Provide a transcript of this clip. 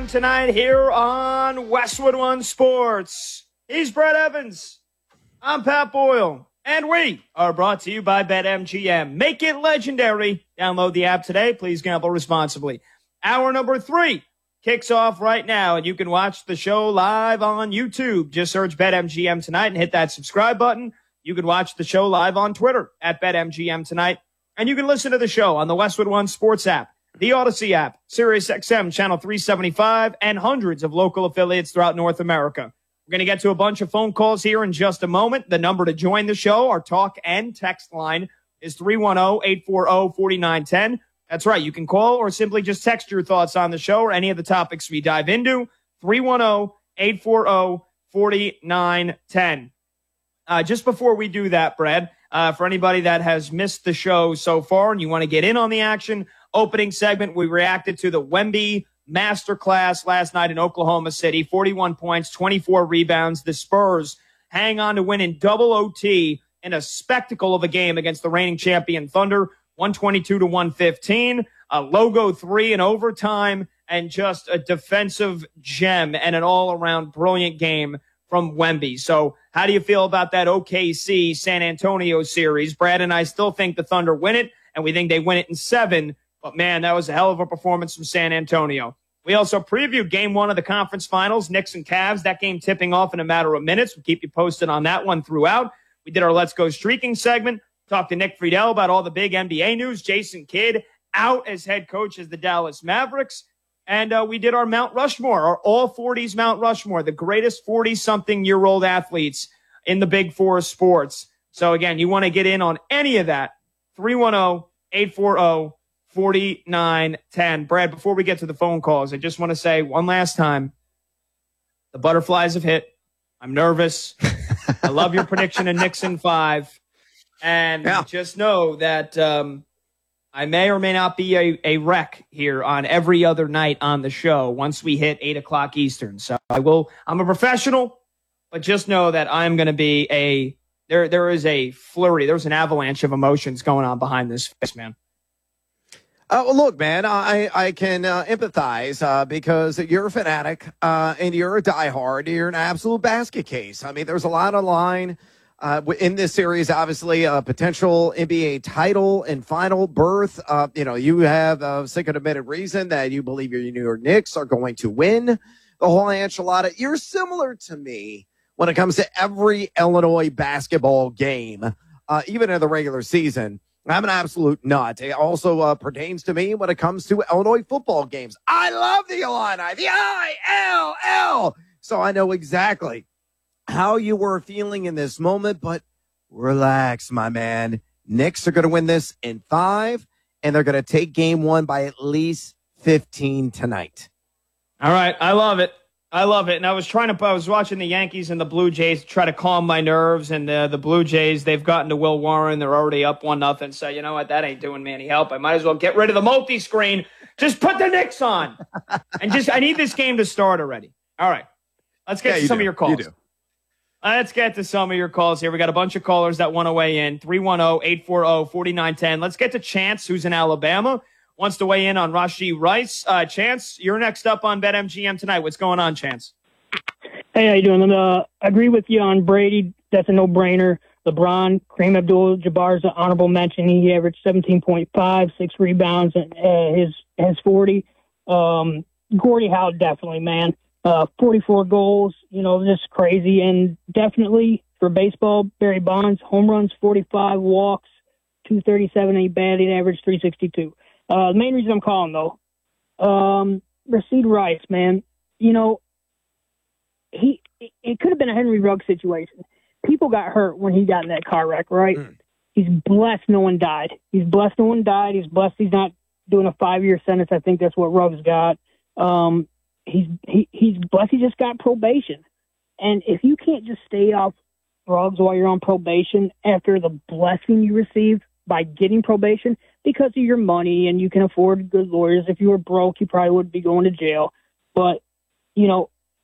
tonight here on Westwood One Sports. He's Brett Evans. I'm Pat Boyle. And we are brought to you by BetMGM. Make it legendary. Download the app today. Please gamble responsibly. Hour number 3 kicks off right now, and you can watch the show live on YouTube. Just search BetMGM tonight and hit that subscribe button. You can watch the show live on Twitter at BetMGM tonight. And you can listen to the show on the Westwood One Sports app, the Odyssey app, SiriusXM Channel 375, and hundreds of local affiliates throughout North America. We're going to get to a bunch of phone calls here in just a moment. The number to join the show, our talk and text line, is 310-840-4910. That's right. You can call or simply just text your thoughts on the show or any of the topics we dive into. 310-840-4910. Just before we do that, Brad, for anybody that has missed the show so far and you want to get in on the action, opening segment, we reacted to the Wemby Masterclass last night in Oklahoma City. 41 points, 24 rebounds. The Spurs hang on to win in double OT in a spectacle of a game against the reigning champion Thunder, 122-115. A logo 3 in overtime, and just a defensive gem and an all-around brilliant game from Wemby. So how do you feel about that OKC San Antonio series? Brad and I still think the Thunder win it, and we think they win it in 7. But, man, that was a hell of a performance from San Antonio. We also previewed Game 1 of the conference finals, Knicks and Cavs. That game tipping off in a matter of minutes. We'll keep you posted on that one throughout. We did our Let's Go Streaking segment. Talked to Nick Friedel about all the big NBA news. Jason Kidd out as head coach of the Dallas Mavericks. And we did our Mount Rushmore, our all-40s Mount Rushmore, the greatest 40-something-year-old athletes in the Big Four sports. So, again, you want to get in on any of that, 310-840-4910. Brad, before we get to the phone calls, I just want to say one last time, the butterflies have hit. I'm nervous. I love your prediction of Knicks in 5. And just know that I may or may not be a wreck here on every other night on the show once we hit 8 o'clock Eastern. So I'm a professional, but just know that I'm going to be there is a flurry. There's an avalanche of emotions going on behind this face, man. Well, look, man, I can empathize because you're a fanatic and you're a diehard. You're an absolute basket case. I mean, there's a lot on line in this series. Obviously, a potential NBA title and final berth. You have a second admitted reason that you believe your New York Knicks are going to win the whole enchilada. You're similar to me when it comes to every Illinois basketball game, even in the regular season. I'm an absolute nut. It also pertains to me when it comes to Illinois football games. I love the Illini, the ILL. So I know exactly how you were feeling in this moment, but relax, my man. Knicks are going to win this in 5, and they're going to take game 1 by at least 15 tonight. All right. I love it. And I was watching the Yankees and the Blue Jays to try to calm my nerves, and the Blue Jays, they've gotten to Will Warren. They're already up 1-0. So, you know what? That ain't doing me any help. I might as well get rid of the multi-screen. Just put the Knicks on. I need this game to start already. All right. Let's get to some of your calls. Let's get to some of your calls here. We got a bunch of callers that want to weigh in. 310-840-4910. Let's get to Chance, who's in Alabama. Wants to weigh in on Rashee Rice. Chance, you're next up on BetMGM tonight. What's going on, Chance? Hey, how you doing? I agree with you on Brady. That's a no-brainer. LeBron, Kareem Abdul-Jabbar's an honorable mention. He averaged 17.5, 6 rebounds, and his 40. Gordie Howe, definitely, man. 44 goals, just crazy. And definitely for baseball, Barry Bonds, home runs, 45, walks, 237, and he batted average 362. The main reason I'm calling, though, Rashee Rice, man, it could have been a Henry Ruggs situation. People got hurt when he got in that car wreck, right? He's blessed no one died. He's blessed he's not doing a 5-year sentence. I think that's what Ruggs got. He's blessed he just got probation. And if you can't just stay off drugs while you're on probation after the blessing you received by getting probation because of your money and you can afford good lawyers. If you were broke, you probably would be going to jail. But,